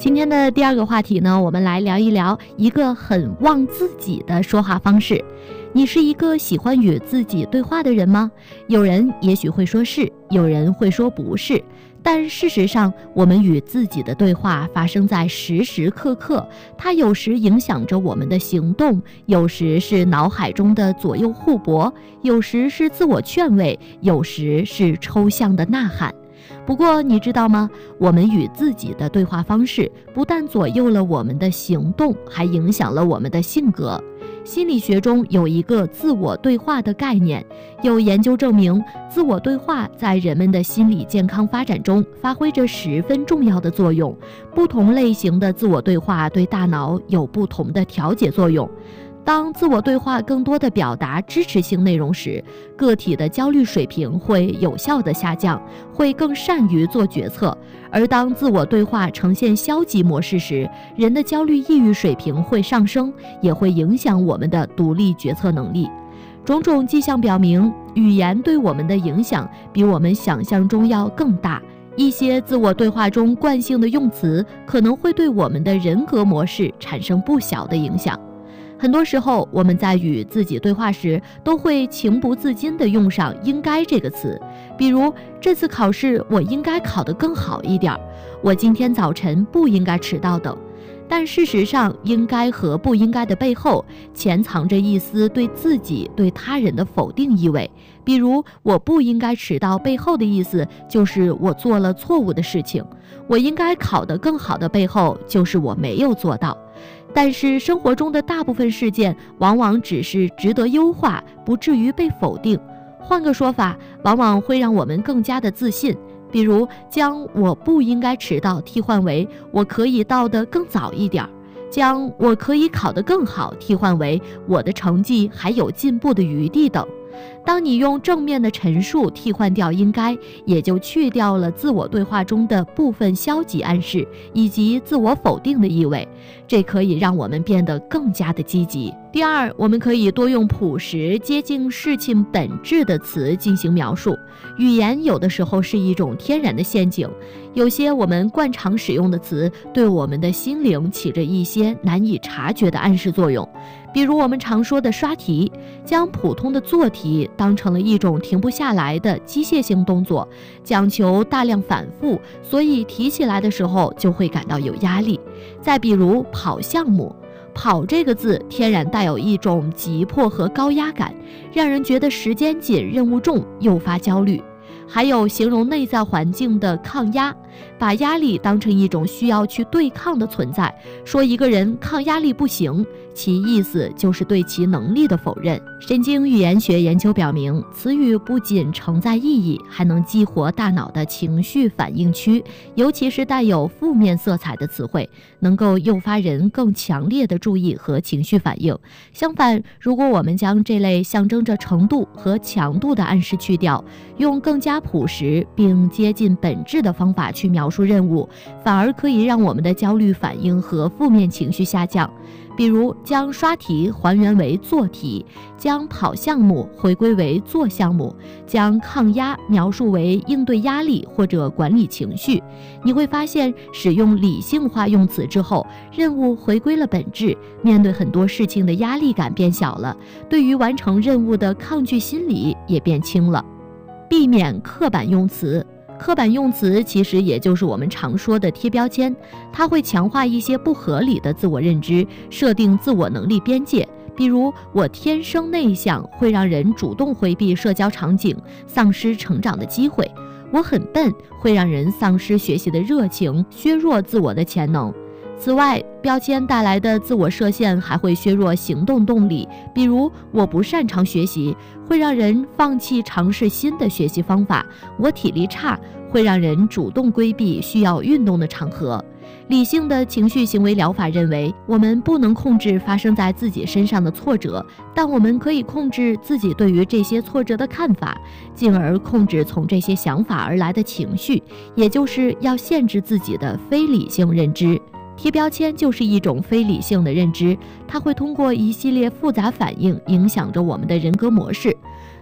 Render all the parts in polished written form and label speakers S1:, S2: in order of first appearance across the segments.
S1: 今天的第二个话题呢，我们来聊一聊一个很忘自己的说话方式。你是一个喜欢与自己对话的人吗？有人也许会说是，有人会说不是，但事实上，我们与自己的对话发生在时时刻刻，它有时影响着我们的行动，有时是脑海中的左右互搏，有时是自我劝慰，有时是抽象的呐喊。不过你知道吗？我们与自己的对话方式不但左右了我们的行动，还影响了我们的性格。心理学中有一个自我对话的概念，有研究证明，自我对话在人们的心理健康发展中发挥着十分重要的作用。不同类型的自我对话对大脑有不同的调节作用。当自我对话更多地表达支持性内容时，个体的焦虑水平会有效地下降，会更善于做决策；而当自我对话呈现消极模式时，人的焦虑抑郁水平会上升，也会影响我们的独立决策能力。种种迹象表明，语言对我们的影响比我们想象中要更大。一些自我对话中惯性的用词可能会对我们的人格模式产生不小的影响。很多时候，我们在与自己对话时，都会情不自禁地用上“应该”这个词，比如这次考试我应该考得更好一点，我今天早晨不应该迟到等。但事实上，应该和不应该的背后，潜藏着一丝对自己、对他人的否定意味。比如，我不应该迟到背后的意思就是我做了错误的事情；我应该考得更好的背后，就是我没有做到。但是生活中的大部分事件往往只是值得优化，不至于被否定。换个说法，往往会让我们更加的自信。比如将我不应该迟到替换为我可以到得更早一点，将我可以考得更好替换为我的成绩还有进步的余地等。当你用正面的陈述替换掉应该，也就去掉了自我对话中的部分消极暗示以及自我否定的意味，这可以让我们变得更加的积极。第二，我们可以多用朴实接近事情本质的词进行描述。语言有的时候是一种天然的陷阱，有些我们惯常使用的词对我们的心灵起着一些难以察觉的暗示作用。比如我们常说的刷题，将普通的做题当成了一种停不下来的机械性动作，讲求大量反复，所以提起来的时候就会感到有压力。再比如跑项目，跑这个字天然带有一种急迫和高压感，让人觉得时间紧、任务重，诱发焦虑。还有形容内在环境的抗压，把压力当成一种需要去对抗的存在，说一个人抗压力不行，其意思就是对其能力的否认。神经语言学研究表明，词语不仅承载意义，还能激活大脑的情绪反应区，尤其是带有负面色彩的词汇，能够诱发人更强烈的注意和情绪反应。相反，如果我们将这类象征着程度和强度的暗示去掉，用更加朴实并接近本质的方法去描述任务，反而可以让我们的焦虑反应和负面情绪下降。比如将刷题还原为做题，将跑项目回归为做项目，将抗压描述为应对压力或者管理情绪。你会发现，使用理性化用词之后，任务回归了本质，面对很多事情的压力感变小了，对于完成任务的抗拒心理也变轻了。避免刻板用词。刻板用词其实也就是我们常说的贴标签，它会强化一些不合理的自我认知，设定自我能力边界。比如我天生内向，会让人主动回避社交场景，丧失成长的机会；我很笨，会让人丧失学习的热情，削弱自我的潜能。此外，标签带来的自我设限还会削弱行动动力，比如我不擅长学习，会让人放弃尝试新的学习方法；我体力差，会让人主动规避需要运动的场合。理性的情绪行为疗法认为，我们不能控制发生在自己身上的挫折，但我们可以控制自己对于这些挫折的看法，进而控制从这些想法而来的情绪，也就是要限制自己的非理性认知。贴标签就是一种非理性的认知，它会通过一系列复杂反应影响着我们的人格模式。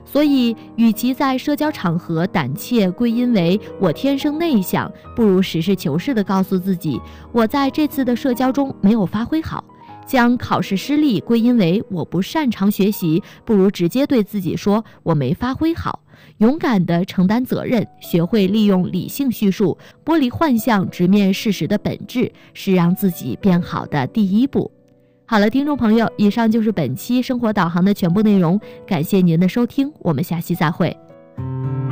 S1: 所以，与其在社交场合胆怯归因为我天生内向，不如实事求是地告诉自己，我在这次的社交中没有发挥好。将考试失利归因为我不擅长学习，不如直接对自己说我没发挥好。勇敢地承担责任，学会利用理性叙述，剥离幻象，直面事实的本质，是让自己变好的第一步。好了，听众朋友，以上就是本期生活导航的全部内容，感谢您的收听，我们下期再会。